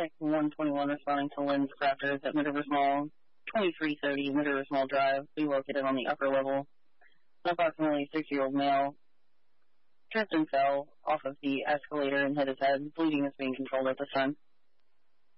Medic 121 responding to Lynn's Raptors at Mid-River Mall, 2330 Mid-River Mall Drive, be located on the upper level. An approximately 6-year-old male tripped and fell off of the escalator and hit his head. Bleeding is being controlled at this time.